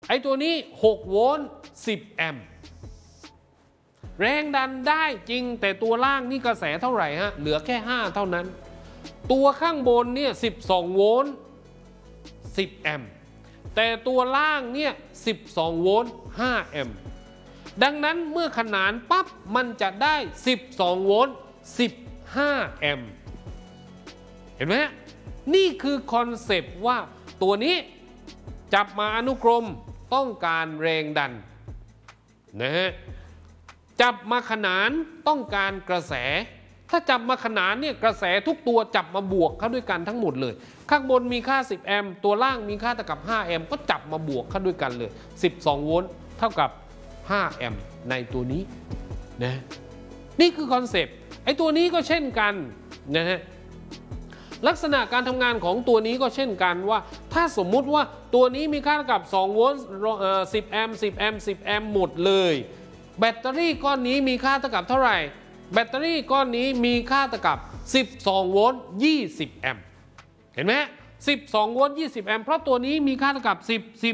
ไอ้ตัวนี้6โวลต์10แอมป์แรงดันได้จริงแต่ตัวล่างนี่กระแสเท่าไหร่ฮะเหลือแค่5เท่านั้นตัวข้างบนเนี่ย12โวลต์10แอมป์แต่ตัวล่างเนี่ย12โวลต์5แอมป์ดังนั้นเมื่อขนานปั๊บมันจะได้12โวลต์15แอมป์เห็นไหมนี่คือคอนเซปต์ว่าตัวนี้จับมาอนุกรมต้องการแรงดันนะฮะจับมาขนานต้องการกระแสถ้าจับมาขนานเนี่ยกระแสทุกตัวจับมาบวกเข้าด้วยกันทั้งหมดเลยข้างบนมีค่า10แอมป์ตัวล่างมีค่าเท่ากับ5แอมป์ก็จับมาบวกเข้าด้วยกันเลย12โวลต์เท่ากับ5แอมป์ในตัวนี้นะนี่คือคอนเซปต์ไอ้ตัวนี้ก็เช่นกันนะฮะลักษณะการทำงานของตัวนี้ก็เช่นกันว่าถ้าสมมุติว่าตัวนี้มีค่าเท่ากับ2โวลต์10แอมป์10แอมป์10แอมป์หมดเลยแบตเตอรี่ก้อนนี้มีค่าเท่ากับเท่าไหร่แบตเตอรี่ก้อนนี้มีค่าเท่ากับ12โวลต์20แอมป์เห็นไหม12โวลต์20แอมป์เพราะตัวนี้มีค่าเท่ากับ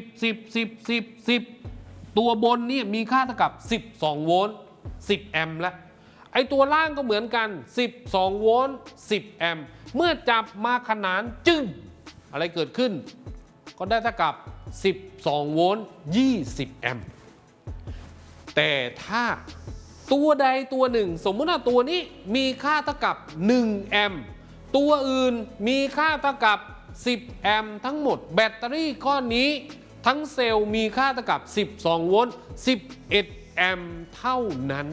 10ตัวบนนี่มีค่าเท่ากับ12โวลต์10แอมป์แล้วไอตัวล่างก็เหมือนกัน12โวลต์10แอมป์เมื่อจับมาขนานจึ้งอะไรเกิดขึ้นก็ได้เท่ากับ12โวลต์20แอมป์แต่ถ้าตัวใดตัวหนึ่งสมมติว่าตัวนี้มีค่าเท่ากับ1แอมป์ตัวอื่นมีค่าเท่ากับ10แอมป์ทั้งหมดแบตเตอรี่ก้อนนี้ทั้งเซลล์มีค่าเท่ากับ12โวลต์11แอมป์เท่านั้น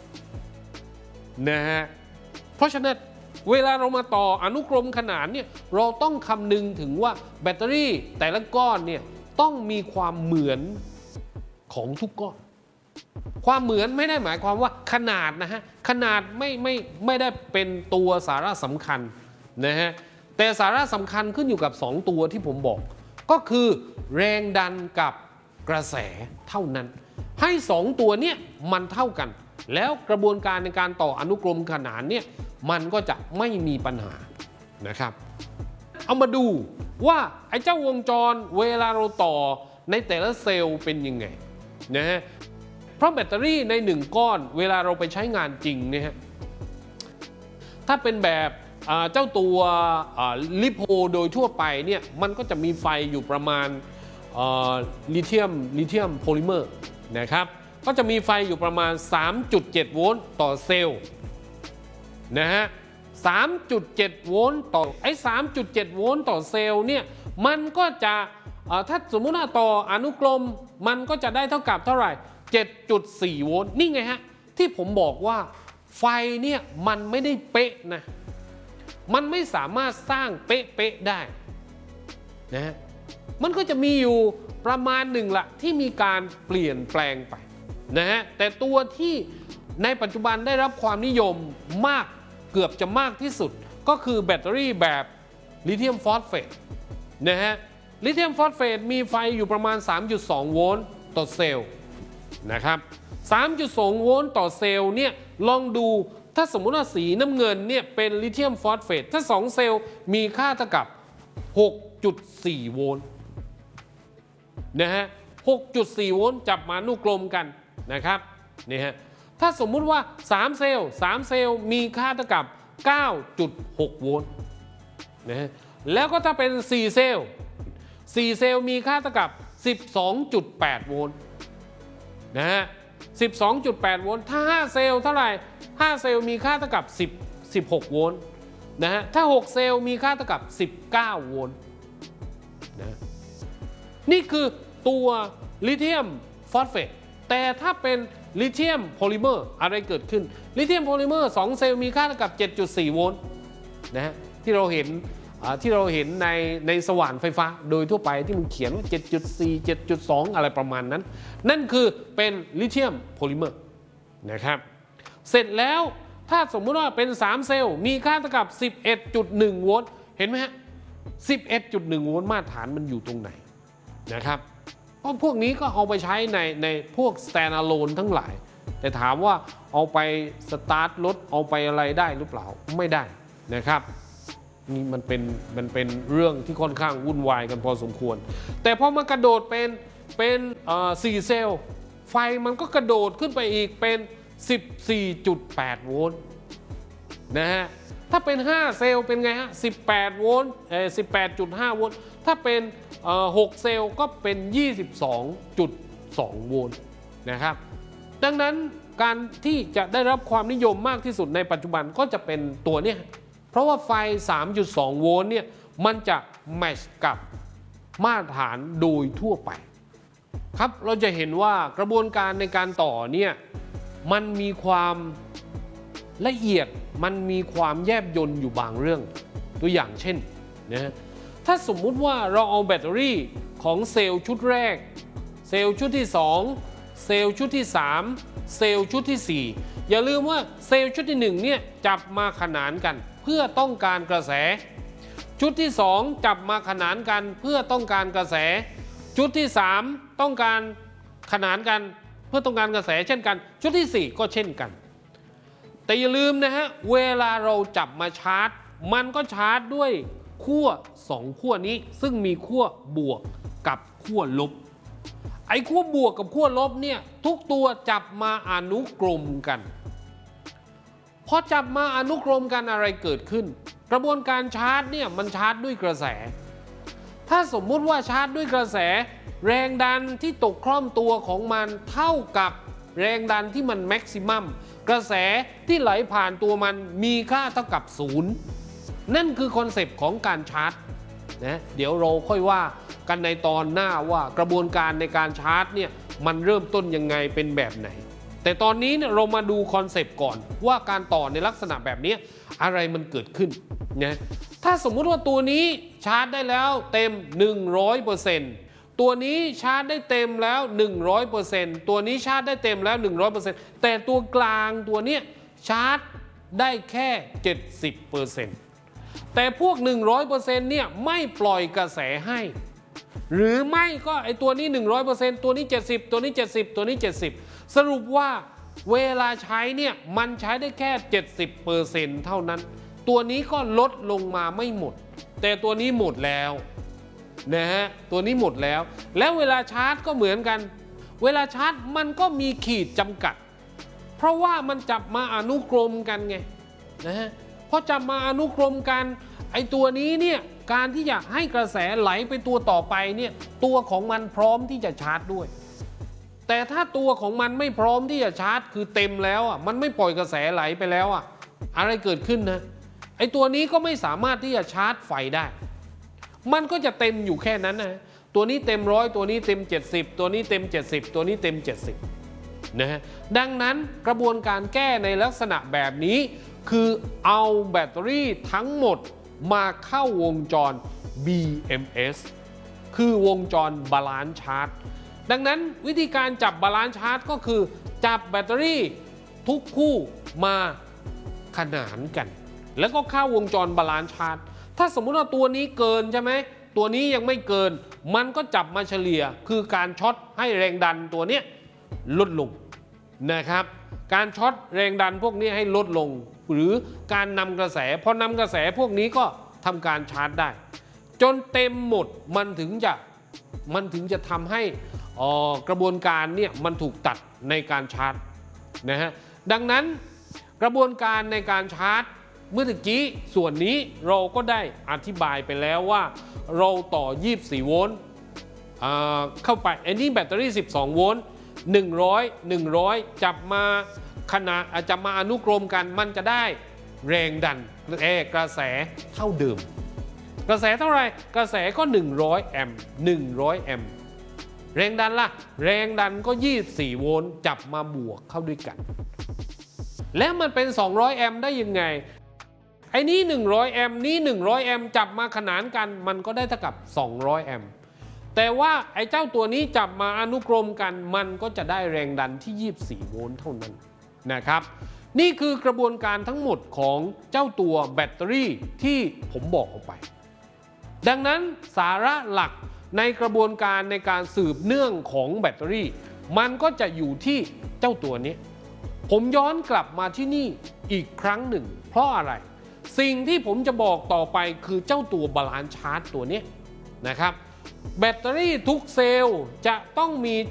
นะฮะเพราะฉะนั้นเวลาเรามาต่ออนุกรมขนานเนี่ยเราต้องคำนึงถึงว่าแบตเตอรี่แต่ละก้อนเนี่ยต้องมีความเหมือนของทุกก้อนความเหมือนไม่ได้หมายความว่าขนาดนะฮะขนาดไม่ได้เป็นตัวสาระสำคัญนะฮะแต่สาระสำคัญขึ้นอยู่กับ2ตัวที่ผมบอกก็คือแรงดันกับกระแสเท่านั้นให้2ตัวเนี่ยมันเท่ากันแล้วกระบวนการในการต่ออนุกรมขนานเนี่ยมันก็จะไม่มีปัญหานะครับเอามาดูว่าไอ้เจ้าวงจรเวลาเราต่อในแต่ละเซลล์เป็นยังไงนะฮะเพราะแบตเตอรี่ใน1ก้อนเวลาเราไปใช้งานจริงเนี่ยฮะถ้าเป็นแบบเจ้าตัวลิโพโดยทั่วไปเนี่ยมันก็จะมีไฟอยู่ประมาณลิเธียมโพลิเมอร์นะครับก็จะมีไฟอยู่ประมาณ 3.7 โวลต์ต่อเซลล์นะฮะ 3.7 โวลต์ต่อไอ้ 3.7 โวลต์ต่อเซลล์เนี่ยมันก็จะถ้าสมมุติว่าต่ออนุกรมมันก็จะได้เท่ากับเท่าไหร่ 7.4 โวลต์นี่ไงฮะที่ผมบอกว่าไฟเนี่ยมันไม่ได้เป๊ะนะมันไม่สามารถสร้างเป๊ะได้นะฮะมันก็จะมีอยู่ประมาณหนึ่งละที่มีการเปลี่ยนแปลงไปนะฮะแต่ตัวที่ในปัจจุบันได้รับความนิยมมากเกือบจะมากที่สุดก็คือแบตเตอรี่แบบลิเธียมฟอสเฟตนะฮะลิเธียมฟอสเฟตมีไฟอยู่ประมาณ 3.2 โวลต์ต่อเซลล์นะครับ 3.2 โวลต์ต่อเซลล์เนี่ยลองดูถ้าสมมุติว่าสีน้ำเงินเนี่ยเป็นลิเธียมฟอสเฟตถ้า2เซลล์มีค่าเท่ากับ 6.4 โวลต์นะฮะ 6.4 โวลต์จับมาอนุกรมกันนะครับนี่ฮะถ้าสมมุติว่า3เซลล์มีค่าเท่ากับ 9.6 โวลต์นะฮะแล้วก็ถ้าเป็น4เซลล์มีค่าเท่ากับ 12.8 โวลต์นะฮะ 12.8 โวลต์ถ้า5เซลล์เท่าไหร่5เซลล์มีค่าเท่ากับ16 โวลต์นะฮะถ้า6เซลล์มีค่าเท่ากับ19 โวลต์นะนี่คือตัวลิเธียมฟอสเฟตแต่ถ้าเป็นลิเธียมโพลิเมอร์อะไรเกิดขึ้นลิเธียมโพลิเมอร์2เซลล์มีค่าเท่ากับ 7.4 โวลต์นะฮะที่เราเห็นในสว่านไฟฟ้าโดยทั่วไปที่มันเขียนว่า 7.4 7.2 อะไรประมาณนั้นนั่นคือเป็นลิเธียมโพลิเมอร์นะครับเสร็จแล้วถ้าสมมุติว่าเป็น3เซลล์มีค่าเท่ากับ 11.1 โวลต์เห็นไหมฮะ 11.1 โวลต์มาตรฐานมันอยู่ตรงไหนนะครับเพราะพวกนี้ก็เอาไปใช้ในพวก standalone ทั้งหลายแต่ถามว่าเอาไปสตาร์ทรถเอาไปอะไรได้หรือเปล่าไม่ได้นะครับนี่มันเป็นเรื่องที่ค่อนข้างวุ่นวายกันพอสมควรแต่พอมากระโดดเป็นเป็น4 เซลล์ไฟมันก็กระโดดขึ้นไปอีกเป็น 14.8 โวลต์นะฮะถ้าเป็น5 เซลล์เป็นไงฮะ18 โวลต์18.5 โวลต์ถ้าเป็น6 เซลล์ก็เป็น 22.2 โวลต์นะครับดังนั้นการที่จะได้รับความนิยมมากที่สุดในปัจจุบันก็จะเป็นตัวนี้เพราะว่าไฟ 3.2 โวลต์เนี่ยมันจะแมทช์กับมาตรฐานโดยทั่วไปครับเราจะเห็นว่ากระบวนการในการต่อเนี่ยมันมีความละเอียดมันมีความแยบยลอยู่บางเรื่องตัวอย่างเช่นนะถ้าสมมุติว่าเราเอาแบตเตอรี่ของเซลล์ชุดแรกเซลล์ชุดที่2เซลล์ชุดที่3เซลล์ชุดที่4อย่าลืมว่าเซลล์ชุดที่1เนี่ยจับมาขนานกันเพื่อต้องการกระแสชุดที่2จับมาขนานกันเพื่อต้องการกระแสชุดที่3ต้องการขนานกันเพื่อต้องการกระแสเช่นกันชุดที่4ก็เช่นกันแต่อย่าลืมนะฮะเวลาเราจับมาชาร์จมันก็ชาร์จด้วยขั้ว2ขั้วนี้ซึ่งมีขั้วบวกกับขั้วลบไอ้ขั้วบวกกับขั้วลบเนี่ยทุกตัวจับมาอนุกรมกันพอจับมาอนุกรมกันอะไรเกิดขึ้นกระบวนการชาร์จเนี่ยมันชาร์จด้วยกระแสถ้าสมมุติว่าชาร์จด้วยกระแสแรงดันที่ตกคล่อมตัวของมันเท่ากับแรงดันที่มันแม็กซิมัมกระแสที่ไหลผ่านตัวมันมีค่าเท่ากับ0นั่นคือคอนเซปต์ของการชาร์จนะเดี๋ยวเราค่อยว่ากันในตอนหน้าว่ากระบวนการในการชาร์จเนี่ยมันเริ่มต้นยังไงเป็นแบบไหนแต่ตอนนี้เนี่ยเรามาดูคอนเซปต์ก่อนว่าการต่อในลักษณะแบบนี้อะไรมันเกิดขึ้นนะถ้าสมมุติว่าตัวนี้ชาร์จได้แล้วเต็ม 100%ตัวนี้ชาร์จได้เต็มแล้ว 100% ตัวนี้ชาร์จได้เต็มแล้ว 100% แต่ตัวกลางตัวเนี้ยชาร์จได้แค่ 70%แต่พวก 100% เนี่ยไม่ปล่อยกระแสให้หรือไม่ก็ไอตัวนี้ 100% ตัวนี้ 70 ตัวนี้ 70 ตัวนี้ 70 สรุปว่าเวลาใช้เนี่ยมันใช้ได้แค่ 70% เท่านั้นตัวนี้ก็ลดลงมาไม่หมดแต่ตัวนี้หมดแล้วนะฮะตัวนี้หมดแล้วแล้วเวลาชาร์จก็เหมือนกันเวลาชาร์จมันก็มีขีดจำกัดเพราะว่ามันจับมาอนุกรมกันไงนะฮะพอจับมาอนุกรมกันไอตัวนี้เนี่ยการที่อยากให้กระแสไหลไปตัวต่อไปเนี่ยตัวของมันพร้อมที่จะชาร์จด้วยแต่ถ้าตัวของมันไม่พร้อมที่จะชาร์จคือเต็มแล้วอ่ะมันไม่ปล่อยกระแสไหลไปแล้วอ่ะอะไรเกิดขึ้นนะไอตัวนี้ก็ไม่สามารถที่จะชาร์จไฟได้มันก็จะเต็มอยู่แค่นั้นนะตัวนี้เต็ม100ตัวนี้เต็ม70ตัวนี้เต็ม70ตัวนี้เต็ม70นะฮะดังนั้นกระบวนการแก้ในลักษณะแบบนี้คือเอาแบตเตอรี่ทั้งหมดมาเข้าวงจร BMS คือวงจรบาลานซ์ชาร์จดังนั้นวิธีการจับบาลานซ์ชาร์จก็คือจับแบตเตอรี่ทุกคู่มาขนานกันแล้วก็เข้าวงจรบาลานซ์ชาร์จถ้าสมมุติว่าตัวนี้เกินใช่ไหมตัวนี้ยังไม่เกินมันก็จับมาเฉลี่ยคือการช็อตให้แรงดันตัวนี้ลดลงนะครับการช็อตแรงดันพวกนี้ให้ลดลงหรือการนำกระแสพอนำกระแสพวกนี้ก็ทำการชาร์จได้จนเต็มหมดมันถึงจะทำให้กระบวนการเนี่ยมันถูกตัดในการชาร์จนะฮะดังนั้นกระบวนการในการชาร์จเมื่อกี้ส่วนนี้เราก็ได้อธิบายไปแล้วว่าเราต่อ24โวลต์เข้าไปอันนี้แบตเตอรี่12โวลต์100จับมาขณะจะมาอนุกรมกันมันจะได้แรงดันกระแสเท่าเดิมกระแสเท่าไหร่กระแสก็100แอมป์100แอมป์แรงดันล่ะแรงดันก็24โวลต์จับมาบวกเข้าด้วยกันแล้วมันเป็น200แอมป์ได้ยังไงไอ้นี้100แอมป์นี้100แอมป์จับมาขนานกันมันก็ได้เท่ากับ200แอมป์แต่ว่าไอ้เจ้าตัวนี้จับมาอนุกรมกันมันก็จะได้แรงดันที่24โวลต์เท่านั้นนะครับนี่คือกระบวนการทั้งหมดของเจ้าตัวแบตเตอรี่ที่ผมบอกออกไปดังนั้นสาระหลักในกระบวนการในการสืบเนื่องของแบตเตอรี่มันก็จะอยู่ที่เจ้าตัวนี้ผมย้อนกลับมาที่นี่อีกครั้งหนึ่งเพราะอะไรสิ่งที่ผมจะบอกต่อไปคือเจ้าตัวบาลานซ์ชาร์จตัวนี้นะครับแบตเตอรี่ทุกเซลล์จะต้องมี